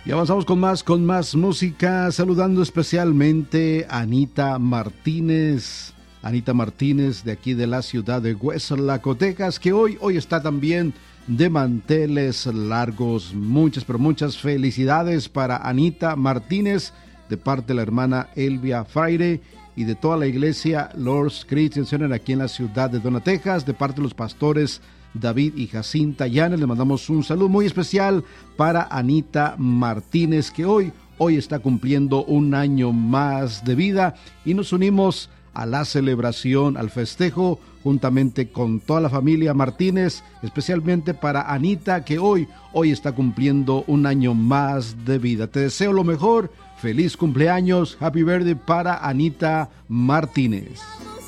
Y avanzamos con más música, saludando especialmente a Anita Martínez. Anita Martínez, de aquí de la ciudad de Weslaco, Texas, que hoy está también de manteles largos. Muchas, pero muchas felicidades para Anita Martínez, de parte de la hermana Elvia Fraire y de toda la iglesia Lord's Christian Center aquí en la ciudad de Donna, Texas, de parte de los pastores David y Jacinta Llanes. Le mandamos un saludo muy especial para Anita Martínez, que hoy está cumpliendo un año más de vida, y nos unimos a la celebración, al festejo, juntamente con toda la familia Martínez, especialmente para Anita, que hoy está cumpliendo un año más de vida. Te deseo lo mejor, feliz cumpleaños, happy birthday para Anita Martínez.